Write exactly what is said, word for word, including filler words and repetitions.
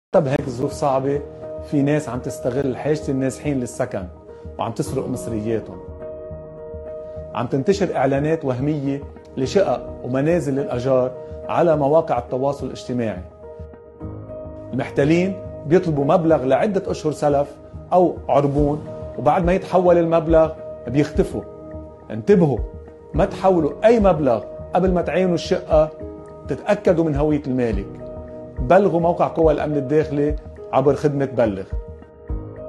حتى بهيك ظروف صعبة في ناس عم تستغل حاجة النازحين للسكن وعم تسرق مصرياتهم. عم تنتشر إعلانات وهمية لشقق ومنازل للأجار على مواقع التواصل الاجتماعي. المحتلين بيطلبوا مبلغ لعدة أشهر سلف أو عربون، وبعد ما يتحول المبلغ بيختفوا. انتبهوا، ما تحولوا أي مبلغ قبل ما تعينوا الشقة، تتأكدوا من هوية المالك. بلغوا موقع قوى الأمن الداخلي عبر خدمة بلغ.